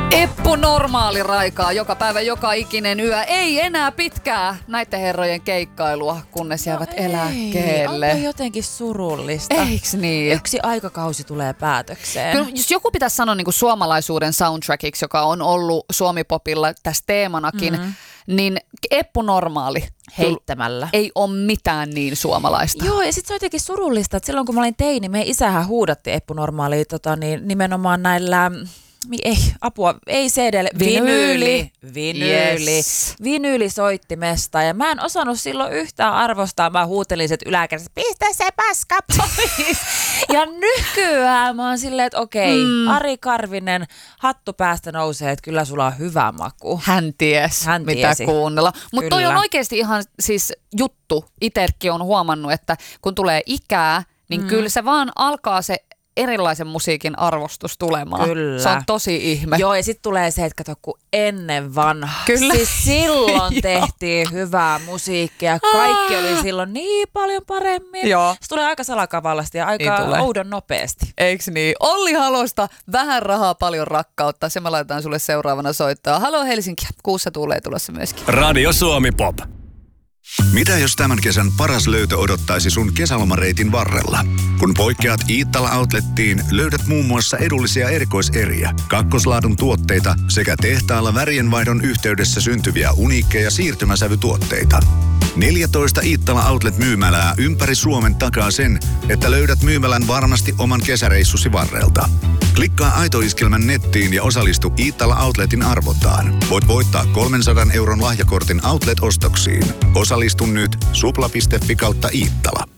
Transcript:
Eppu normaali raikaa joka päivä, joka ikinen yö. Ei enää pitkää näiden herrojen keikkailua, kunnes jäävät eläkkeelle. Onko jotenkin surullista? Eiks niin? Yksi aikakausi tulee päätökseen. Kyllä, jos joku pitäisi sanoa niin kuin suomalaisuuden soundtrackiksi, joka on ollut Suomi-popilla tässä teemanakin, niin Eppu normaali. Heittämällä. Ei ole mitään niin suomalaista. Joo, ja sitten se on jotenkin surullista, että silloin kun mä olin teini, meidän isähän huudatti Eppu normaalia nimenomaan näillä... ei CD-lle, vinyylisoittimesta. Ja mä en osannut silloin yhtään arvostaa, mä huutelin sit yläkerrassa, pistä se paska pois. Ja nykyään mä oon silleen, että okei, Ari Karvinen, hattu päästä nousee, että kyllä sulla on hyvä maku. Hän tiesi. Mitä kuunnella. Mutta toi on oikeasti ihan siis juttu. Iterkki on huomannut, että kun tulee ikää, niin kyllä se vaan alkaa se erilaisen musiikin arvostus tulemaan. Kyllä. Se on tosi ihme. Joo, ja sitten tulee se, että kato, kun ennen vanha. Kyllä. Siis silloin tehtiin hyvää musiikkia. Kaikki oli silloin niin paljon paremmin. Joo. Se tulee aika salakavallasti ja aika oudon nopeasti. Eiks niin? Olli Halosta, vähän rahaa, paljon rakkautta. Se me laitetaan sulle seuraavana soittaa. Halo Helsinki, kuussa tuulee tulossa myöskin. Radio Suomi Pop. Mitä jos tämän kesän paras löytö odottaisi sun kesälomareitin varrella? Kun poikkeat Iittala Outlettiin, löydät muun muassa edullisia erikoiseriä, kakkoslaadun tuotteita sekä tehtaalla värienvaihdon yhteydessä syntyviä uniikkeja siirtymäsävytuotteita. 14 Iittala Outlet-myymälää ympäri Suomen takaa sen, että löydät myymälän varmasti oman kesäreissusi varrelta. Klikkaa Aito-iskelmän nettiin ja osallistu Iittala Outletin arvontaan. Voit voittaa 300 € lahjakortin Outlet-ostoksiin. Osallistu nyt supla.fi/Iittala.